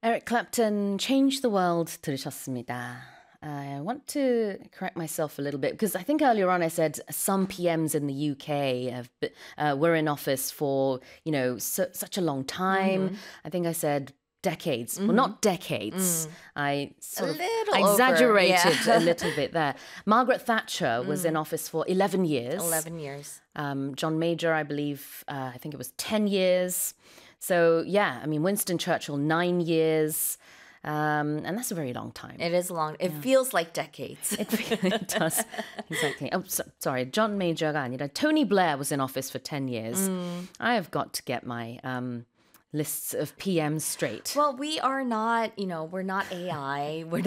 Eric Clapton, Change the World 들으셨습니다. I want to correct myself a little bit because I think earlier on I said some PMs in the UK were in office for, such a long time. I think I said decades. Well, not decades. I sort of exaggerated a little bit there. Margaret Thatcher was in office for 11 years. 11 years. John Major, I believe, I think it was 10 years. So, yeah, I mean, Winston Churchill, 9 years. And that's a very long time. It is long. It feels like decades. It really does. Exactly. Oh, sorry. John Major가 아니라 Tony Blair was in office for 10 years. I have got to get my lists of PMs straight. Well, we are not, we're not AI. We're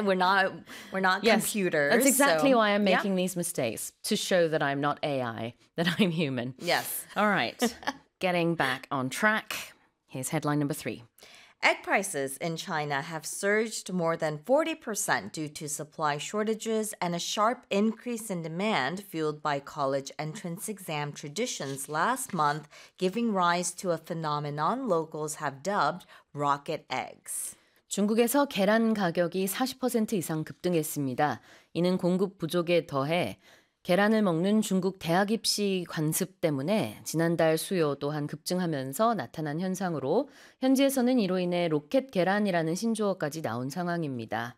not Yes, computers. that's exactly so, why I'm making these mistakes, to show that I'm not AI, that I'm human. Yes. All right. Getting back on track. Here's headline number 3. Egg prices in China have surged more than 40% due to supply shortages and a sharp increase in demand fueled by college entrance exam traditions last month, giving rise to a phenomenon locals have dubbed rocket eggs. 중국에서 계란 가격이 40% 이상 급등했습니다. 이는 공급 부족에 더해 계란을 먹는 중국 대학 입시 관습 때문에 지난달 수요 또한 급증하면서 나타난 현상으로 현지에서는 이로 인해 로켓 계란이라는 신조어까지 나온 상황입니다.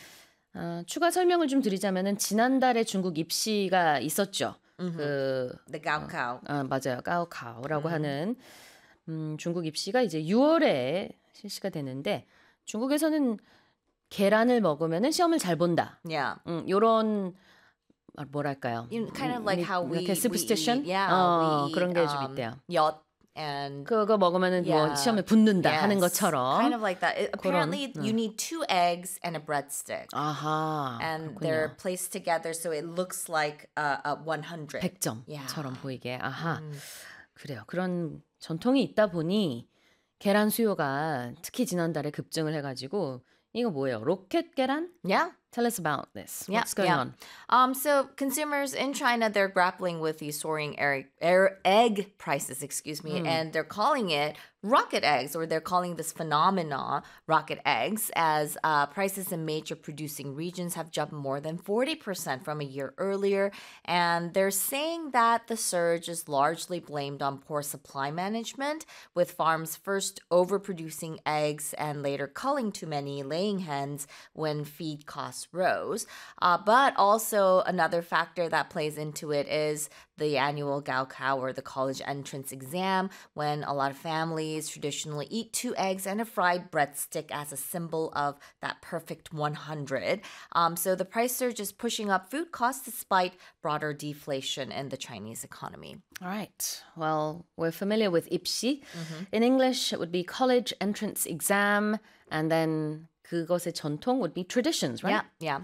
추가 설명을 좀 드리자면은 지난달에 중국 입시가 있었죠. The Gaokao. 맞아요. 가오카오라고 하는 중국 입시가 이제 6월에 실시가 되는데 중국에서는 계란을 먹으면은 시험을 잘 본다. Yeah. 요런 뭐랄까요? Kind of like how we superstition? we eat, 그런 게 좀 있대요. yacht and 그거 먹으면은 뭐 시험에 붙는다 하는 것처럼. Kind of like that. Apparently, you need 2 eggs and a breadstick. 아하. And 그렇군요. they're placed together so it looks like a 100. 100점처럼 보이게. 아하. 그래요. 그런 전통이 있다 보니 계란 수요가 특히 지난달에 급증을 해가지고 이거 뭐예요? 로켓 계란? Yeah. Tell us about this. What's going on? So consumers in China, they're grappling with these soaring egg prices, and they're calling it rocket eggs, or they're calling this phenomena rocket eggs, as prices in major producing regions have jumped more than 40% from a year earlier. And they're saying that the surge is largely blamed on poor supply management, with farms first overproducing eggs and later culling too many laying hens when feed costs rose. But also another factor that plays into it is the annual Gaokao, or the college entrance exam, when a lot of families traditionally eat 2 eggs and a fried breadstick as a symbol of that perfect 100. So the price surge is pushing up food costs despite broader deflation in the Chinese economy. All right. Well, we're familiar with 입시. In English, it would be college entrance exam, and then 그것의 전통 would be traditions, right? Yeah.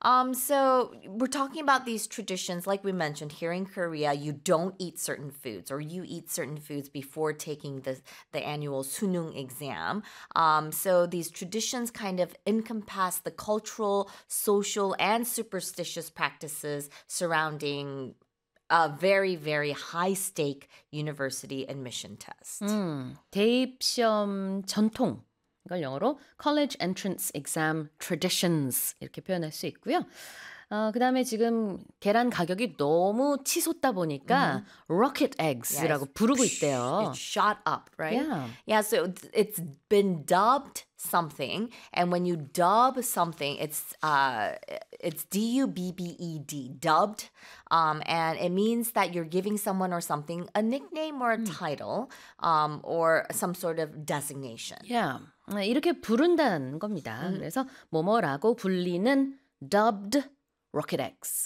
So we're talking about these traditions. Like we mentioned, here in Korea, you don't eat certain foods, or you eat certain foods before taking the annual Sunung exam. So these traditions kind of encompass the cultural, social, and superstitious practices surrounding a very, very high-stake university admission test. 대입시험 전통. 이걸 영어로 college entrance exam traditions 이렇게 표현할 수 있고요. 그 다음에 지금 계란 가격이 너무 치솟다 보니까 rocket eggs라고 부르고 있대요. It shot up, right? Yeah. So it's been dubbed something, and when you dub something, it's D-U-B-B-E-D, dubbed, and it means that you're giving someone or something a nickname or a title, or some sort of designation. Yeah. 이렇게 부른다는 겁니다. 그래서 뭐뭐라고 불리는 dubbed rocket eggs.